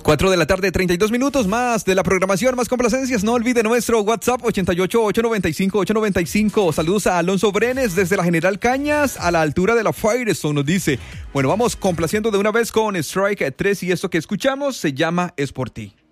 4 de la tarde, 32 minutos más de la programación, más complacencias. No olvide nuestro WhatsApp 88-895-895. Saludos a Alonso Brenes desde la General Cañas a la altura de la Firestone. Nos dice, bueno, vamos complaciendo de una vez con Strike 3 y esto que escuchamos se llama Es por ti.